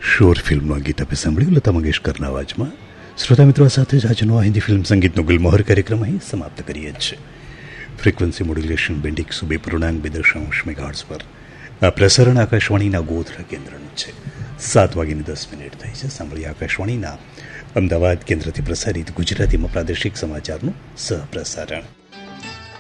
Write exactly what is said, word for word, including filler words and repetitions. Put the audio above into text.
શોર ફિલ્મનું ગીત આપે સાંભળ્યું લતા મંગેશકરના અવાજમાં. શ્રોતા મિત્રો, સાથે જ આજનો આ હિન્દી ફિલ્મ સંગીતનો ગુલમોહર કાર્યક્રમ અહીં સમાપ્ત કરીએ છીએ. ફ્રીક્વન્સી મોડ્યુલેશન બેન્ડ એકસો બે પૂર્ણાંક બે દશાંશ મેગાહર્ટ્ઝ પર આ પ્રસારણ આકાશવાણીના ગોધરા કેન્દ્રનું છે. સાત વાગીને દસ મિનિટ થઈ છે. સાંભળીએ આકાશવાણીના અમદાવાદ કેન્દ્રથી પ્રસારિત ગુજરાતીમાં પ્રાદેશિક સમાચારનું સહપ્રસારણ.